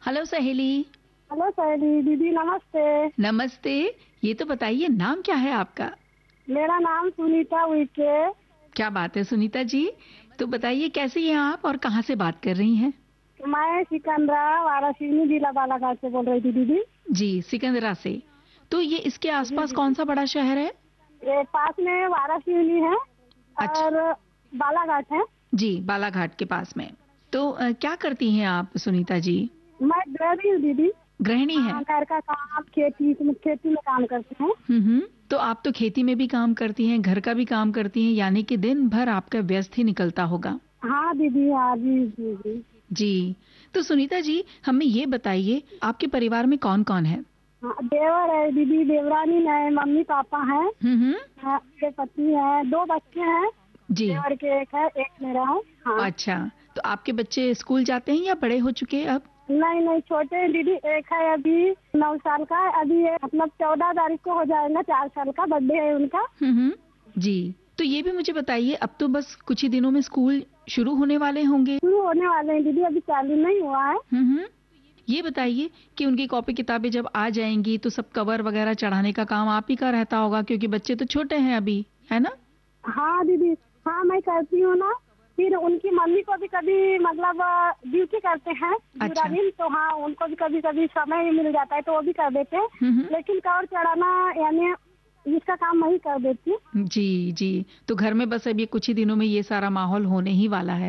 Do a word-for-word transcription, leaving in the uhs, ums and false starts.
Hello सहेली। Hello सहेली दीदी, नमस्ते। नमस्ते। ये तो बताइए नाम क्या है आपका? मेरा नाम सुनीता उइके। क्या बात है सुनीता जी। तो बताइए कैसी हैं आप और कहाँ से बात कर रही हैं? मैं सिकंदरा वारासिवनी जिला बालाघाट से बोल रही थी दीदी। जी, सिकंदरा से। तो ये इसके जी आसपास कौन दीदी, सा बड़ा शहर है? ये पास में वारासिवनी है अच्छा। और बालाघाट है। जी, बालाघाट के पास में। तो अ, क्या करती हैं आप सुनीता जी? मैं गृहिणी हूँ दीदी। गृहिणी हैं। हाँ, घर का काम, खेती खेती में काम करते हैं। हम्म हम्म। तो आप तो खेती में भी काम करती हैं, घर का भी काम करती हैं, यानी कि दिन भर आपका व्यस्त ही निकलता होगा। हाँ दीदी, हाँ जी जी जी। जी। तो सुनीता जी हमें ये बताइए आपके परिवार में कौन कौन है? हाँ, देवर है दीदी, देवरानी है, मम्मी पापा हैं। हम्म हम्म। हाँ, मेरे पति है, दो बच्चे हैं। जी। देवर के एक है, एक मेरा है। हाँ। अच्छा। तो आपके बच्चे स्कूल जाते हैं या बड़े हो चुके हैं अब? नहीं नहीं, छोटे हैं दीदी। एक है अभी नौ साल का, अभी ये मतलब चौदह तारीख को हो जाएगा चार साल का, बर्थडे है उनका। हम्म हम्म। जी। तो ये भी मुझे बताइए अब तो बस कुछ ही दिनों में स्कूल शुरू होने वाले होंगे। शुरू होने वाले हैं दीदी, अभी चालू नहीं हुआ है। हम्म हम्म। ये बताइए कि उनकी कॉपी किताबें जब आ जाएंगी तो सब कवर वगैरह चढ़ाने का काम आप ही का रहता होगा, क्योंकि बच्चे तो छोटे हैं अभी, है ना? हाँ दीदी, हाँ मैं करती हूँ ना। फिर उनकी मम्मी को भी कभी मतलब ड्यूटी करते हैं पूरा अच्छा। दिन, तो हाँ उनको भी कभी कभी समय मिल जाता है तो वो भी कर देते हैं। हम्म हम्म। लेकिन कवर चढ़ाना यानी इसका काम मैं ही कर देती हूँ। जी जी। तो घर में बस अब ये कुछ ही दिनों में ये सारा माहौल होने ही वाला है।